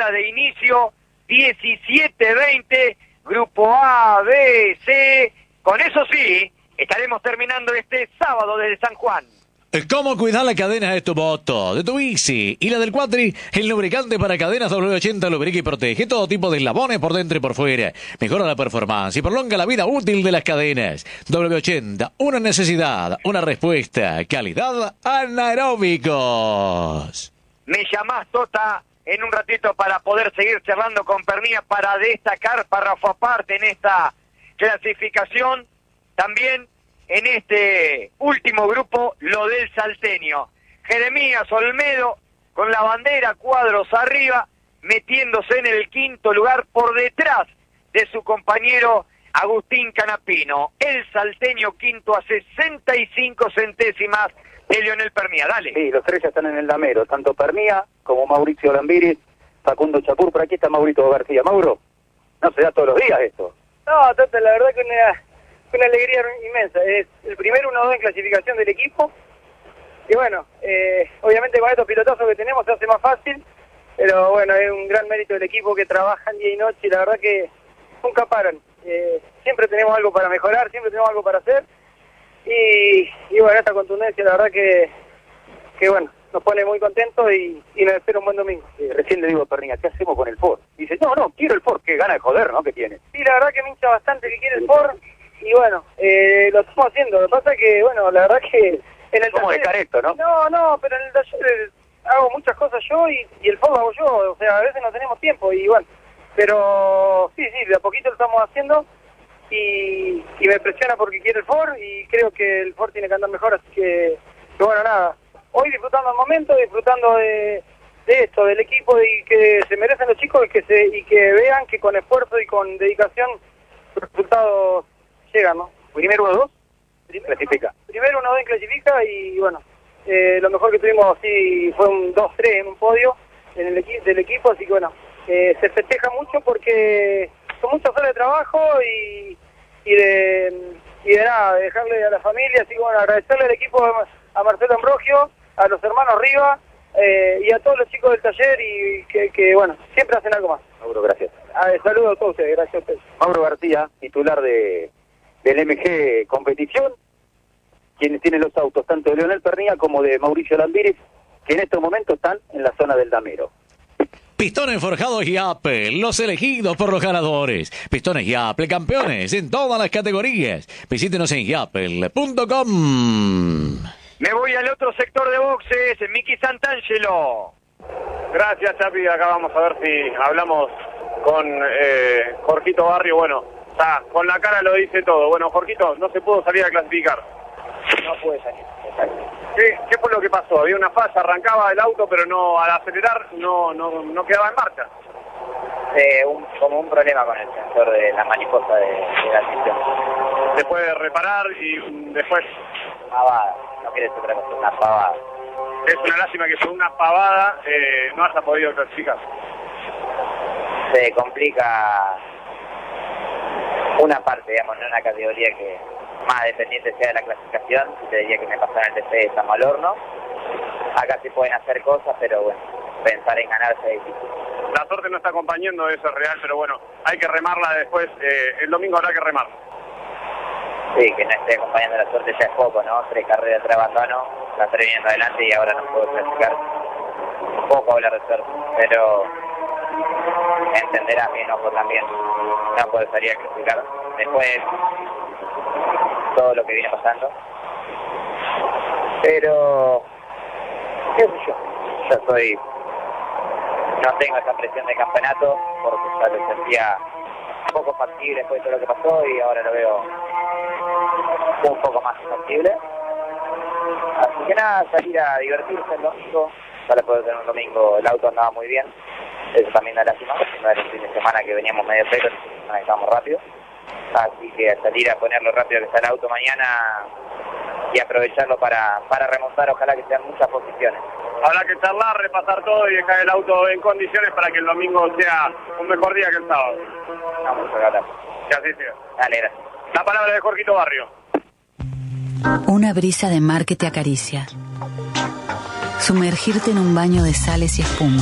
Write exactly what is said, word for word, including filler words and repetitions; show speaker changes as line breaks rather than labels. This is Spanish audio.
hora de inicio, diecisiete veinte, grupo A, B, C. Con eso sí, estaremos terminando este sábado desde San Juan.
¿Cómo cuidar la cadena de tu moto, de tu bici y la del cuatri? El lubricante para cadenas doble ochenta lubrica y protege todo tipo de eslabones por dentro y por fuera. Mejora la performance y prolonga la vida útil de las cadenas. doble ochenta, una necesidad, una respuesta. Calidad anaeróbicos.
Me llamás, Tota, en un ratito para poder seguir charlando con Pernía para destacar párrafo aparte en esta clasificación. También en este último grupo, lo del salteño. Jeremías Olmedo con la bandera cuadros arriba, metiéndose en el quinto lugar por detrás de su compañero Agustín Canapino. El salteño quinto a sesenta y cinco centésimas de Leonel Pernía. Dale.
Sí, los tres ya están en el damero, tanto Pernía como Mauricio Lambiris, Facundo Chapur. Por aquí está Maurito García. Mauro, no se da todos los días esto.
No, Tata, la verdad que una... una alegría inmensa. Es el primer uno dos en clasificación del equipo. Y bueno, eh, obviamente con estos pilotazos que tenemos se hace más fácil, pero bueno, es un gran mérito del equipo que trabajan día y noche y la verdad que nunca paran. Eh, siempre tenemos algo para mejorar, siempre tenemos algo para hacer. Y, y bueno, esta contundencia la verdad que, que bueno, nos pone muy contentos y, y nos espera un buen domingo.
Eh, recién le digo a Pernía, ¿qué hacemos con el Ford? Dice, no, no, quiero el Ford, qué gana de joder, ¿no? ¿Qué tiene?
Sí, la verdad que me hincha bastante que quiere el Ford. Y bueno, eh, lo estamos haciendo. Lo que pasa es que, bueno, la verdad que en el
Como
taller...
de careto, ¿no?
No, no, pero en el taller hago muchas cosas yo y, y el Ford hago yo. O sea, a veces no tenemos tiempo y bueno. Pero sí, sí, de a poquito lo estamos haciendo y, y me presiona porque quiere el Ford y creo que el Ford tiene que andar mejor. Así que, que bueno, nada. Hoy disfrutando el momento, disfrutando de, de esto, del equipo y que se merecen los chicos y que, se, y que vean que con esfuerzo y con dedicación los resultados llegan, ¿no?
Primero uno dos,
Primero,
clasifica.
Primero uno dos en clasifica y bueno, eh, lo mejor que tuvimos sí fue un dos tres en un podio en el equi del equipo, así que bueno, eh, se festeja mucho porque son muchas horas de trabajo y, y de y de nada, de dejarle a la familia, así que bueno, agradecerle al equipo a Marcelo Ambrogio, a los hermanos Riva eh, y a todos los chicos del taller y que, que bueno, siempre hacen algo más.
Mauro, gracias.
Ah, saludos a todos ustedes, gracias a ustedes.
Mauro García, titular de del M G Competición, quienes tienen los autos tanto de Leonel Pernía como de Mauricio Lambiris, que en estos momentos están en la zona del damero.
Pistones forjados y Apple, los elegidos por los ganadores. Pistones y Apple, campeones en todas las categorías. Visítenos en yapel punto com.
Me voy al otro sector de boxes, Miki Santangelo.
Gracias, Chapi. Acá vamos a ver si hablamos con eh, Jorgito Barrio. Bueno, está, con la cara lo dice todo. Bueno, Jorgito, no se pudo salir a clasificar.
No puede salir.
¿Qué, ¿Qué fue lo que pasó? Había una falla, arrancaba el auto, pero no al acelerar no no, no quedaba en marcha.
Eh, un, como un problema con el sensor de la mariposa de, de la admisión.
Se puede reparar y después...
Pavada, no quieres otra cosa, una pavada.
Es una lástima que por una pavada eh, no haya podido clasificar.
Se complica una parte, digamos, en una categoría que más dependiente sea de la clasificación. Te diría que me pasó en el T C estamos al horno. Acá se pueden hacer cosas, pero bueno, pensar en ganarse es difícil.
La suerte no está acompañando, eso es real, pero bueno, hay que remarla después. Eh, el domingo habrá que remar.
Sí, que no esté acompañando la suerte ya es poco, ¿no? Tres carreras de abandono, la estoy viendo adelante y ahora no puedo clasificar. Un poco hablar de suerte, pero entenderá mi enojo también. No puedo salir a clasificar. Después, todo lo que viene pasando. Pero, qué sé yo, yo soy, no tengo esa presión de campeonato porque ya lo sentía un poco factible después de todo lo que pasó y ahora lo veo un poco más factible. Así que nada, salir a divertirse el domingo, para poder tener un domingo, el auto andaba muy bien, eso también da lástima, no era el fin de semana que veníamos medio pelo, el fin de semana que estábamos rápido, así que salir a poner lo rápido que está el auto mañana y aprovecharlo para, para remontar, ojalá que sean muchas posiciones.
Habrá que charlar, repasar todo y dejar el auto en condiciones para que el domingo sea un mejor día que el sábado.
Vamos a hablar.
Que así sea.
Dale, gracias.
La palabra de Jorgito Barrio.
Una brisa de mar que te acaricia. Sumergirte en un baño de sales y espuma.